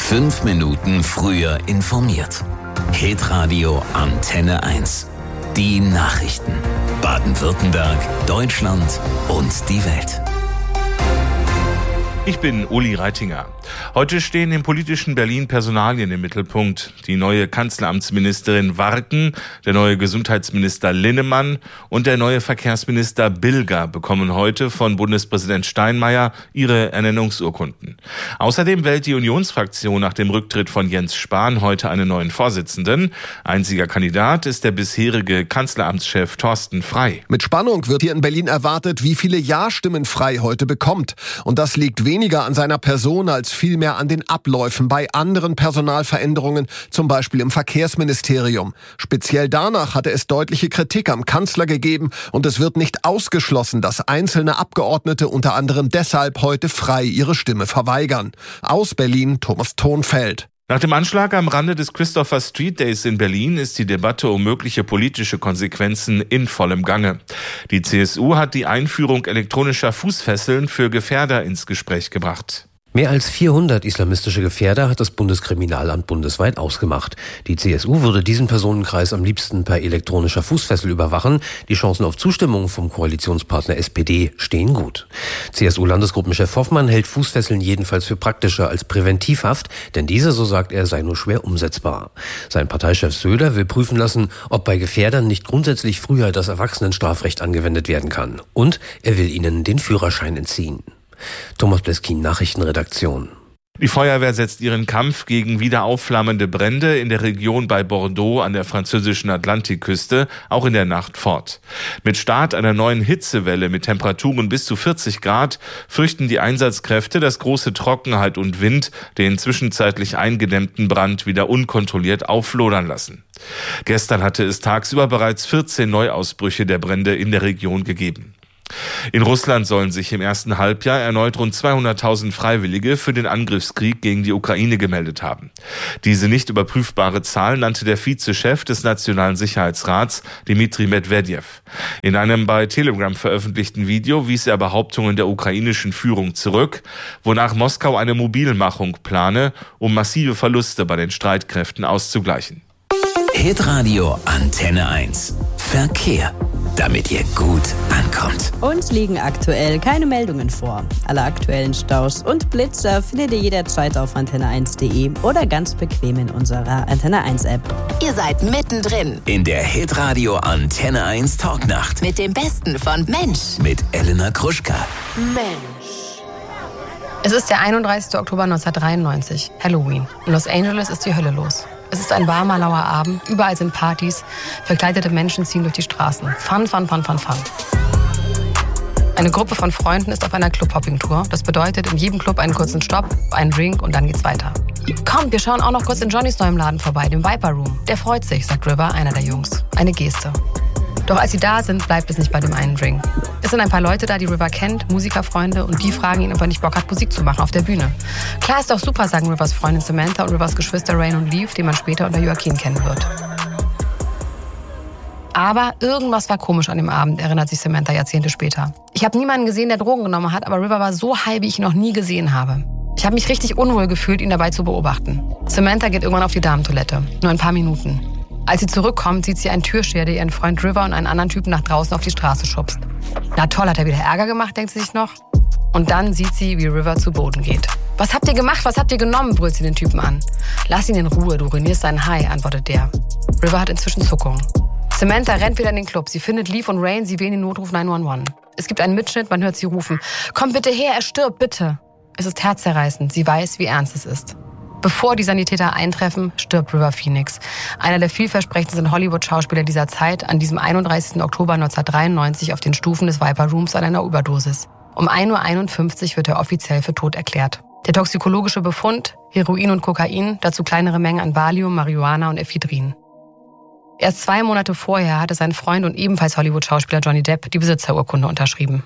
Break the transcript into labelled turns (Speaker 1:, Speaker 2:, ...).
Speaker 1: 5 Minuten früher informiert. Hitradio Antenne 1. Die Nachrichten. Baden-Württemberg, Deutschland und die Welt.
Speaker 2: Ich bin Uli Reitinger. Heute stehen im politischen Berlin Personalien im Mittelpunkt. Die neue Kanzleramtsministerin Warken, der neue Gesundheitsminister Linnemann und der neue Verkehrsminister Bilger bekommen heute von Bundespräsident Steinmeier ihre Ernennungsurkunden. Außerdem wählt die Unionsfraktion nach dem Rücktritt von Jens Spahn heute einen neuen Vorsitzenden. Einziger Kandidat ist der bisherige Kanzleramtschef Thorsten Frey.
Speaker 3: Mit Spannung wird hier in Berlin erwartet, wie viele Ja-Stimmen Frey heute bekommt. Und das liegt weniger an seiner Person als vielmehr an den Abläufen bei anderen Personalveränderungen, zum Beispiel im Verkehrsministerium. Speziell danach hatte es deutliche Kritik am Kanzler gegeben und es wird nicht ausgeschlossen, dass einzelne Abgeordnete unter anderem deshalb heute Frey ihre Stimme verweigern. Aus Berlin, Thomas Thonfeld.
Speaker 2: Nach dem Anschlag am Rande des Christopher Street Days in Berlin ist die Debatte um mögliche politische Konsequenzen in vollem Gange. Die CSU hat die Einführung elektronischer Fußfesseln für Gefährder ins Gespräch gebracht.
Speaker 4: Mehr als 400 islamistische Gefährder hat das Bundeskriminalamt bundesweit ausgemacht. Die CSU würde diesen Personenkreis am liebsten per elektronischer Fußfessel überwachen. Die Chancen auf Zustimmung vom Koalitionspartner SPD stehen gut. CSU-Landesgruppenchef Hoffmann hält Fußfesseln jedenfalls für praktischer als Präventivhaft, denn diese, so sagt er, sei nur schwer umsetzbar. Sein Parteichef Söder will prüfen lassen, ob bei Gefährdern nicht grundsätzlich früher das Erwachsenenstrafrecht angewendet werden kann. Und er will ihnen den Führerschein entziehen. Thomas Bleskin, Nachrichtenredaktion.
Speaker 2: Die Feuerwehr setzt ihren Kampf gegen wieder aufflammende Brände in der Region bei Bordeaux an der französischen Atlantikküste auch in der Nacht fort. Mit Start einer neuen Hitzewelle mit Temperaturen bis zu 40 Grad fürchten die Einsatzkräfte, dass große Trockenheit und Wind den zwischenzeitlich eingedämmten Brand wieder unkontrolliert auflodern lassen. Gestern hatte es tagsüber bereits 14 Neuausbrüche der Brände in der Region gegeben. In Russland sollen sich im ersten Halbjahr erneut rund 200.000 Freiwillige für den Angriffskrieg gegen die Ukraine gemeldet haben. Diese nicht überprüfbare Zahl nannte der Vizechef des Nationalen Sicherheitsrats, Dmitri Medvedev. In einem bei Telegram veröffentlichten Video wies er Behauptungen der ukrainischen Führung zurück, wonach Moskau eine Mobilmachung plane, um massive Verluste bei den Streitkräften auszugleichen.
Speaker 1: Hitradio Antenne 1. Verkehr. Damit ihr gut ankommt.
Speaker 5: Uns liegen aktuell keine Meldungen vor. Alle aktuellen Staus und Blitzer findet ihr jederzeit auf antenne1.de oder ganz bequem in unserer Antenne 1 App.
Speaker 6: Ihr seid mittendrin
Speaker 1: In der Hitradio Antenne 1 Talknacht.
Speaker 6: mit dem Besten von Mensch.
Speaker 1: Mit Elena Gruschka.
Speaker 6: Mensch.
Speaker 7: Es ist der 31. Oktober 1993, Halloween. In Los Angeles ist die Hölle los. Es ist ein warmer, lauer Abend, überall sind Partys, verkleidete Menschen ziehen durch die Straßen. Fun, fun, fun, fun, fun. Eine Gruppe von Freunden ist auf einer Club-Hopping-Tour. Das bedeutet, in jedem Club einen kurzen Stopp, einen Drink und dann geht's weiter. Kommt, wir schauen auch noch kurz in Johnnys neuem Laden vorbei, dem Viper Room. Der freut sich, sagt River, einer der Jungs. Eine Geste. Doch als sie da sind, bleibt es nicht bei dem einen Drink. Es sind ein paar Leute da, die River kennt, Musikerfreunde, und die fragen ihn, ob er nicht Bock hat, Musik zu machen auf der Bühne. Klar, ist doch super, sagen Rivers Freundin Samantha und Rivers Geschwister Rain und Leaf, die man später unter Joaquin kennen wird. Aber irgendwas war komisch an dem Abend, erinnert sich Samantha Jahrzehnte später. Ich habe niemanden gesehen, der Drogen genommen hat, aber River war so high, wie ich ihn noch nie gesehen habe. Ich habe mich richtig unwohl gefühlt, ihn dabei zu beobachten. Samantha geht irgendwann auf die Damentoilette. Nur ein paar Minuten. Als sie zurückkommt, sieht sie einen Türsteher, der ihren Freund River und einen anderen Typen nach draußen auf die Straße schubst. Na toll, hat er wieder Ärger gemacht, denkt sie sich noch. Und dann sieht sie, wie River zu Boden geht. Was habt ihr gemacht? Was habt ihr genommen? Brüllt sie den Typen an. Lass ihn in Ruhe, du ruinierst seinen High, antwortet der. River hat inzwischen Zuckungen. Samantha rennt wieder in den Club. Sie findet Leaf und Rain, sie wählen den Notruf 911. Es gibt einen Mitschnitt, man hört sie rufen. Komm bitte her, er stirbt, bitte. Es ist herzzerreißend, sie weiß, wie ernst es ist. Bevor die Sanitäter eintreffen, stirbt River Phoenix. Einer der vielversprechendsten Hollywood-Schauspieler dieser Zeit, an diesem 31. Oktober 1993 auf den Stufen des Viper Rooms an einer Überdosis. Um 1:51 Uhr wird er offiziell für tot erklärt. Der toxikologische Befund: Heroin und Kokain, dazu kleinere Mengen an Valium, Marihuana und Ephedrin. Erst 2 Monate vorher hatte sein Freund und ebenfalls Hollywood-Schauspieler Johnny Depp die Besitzerurkunde unterschrieben.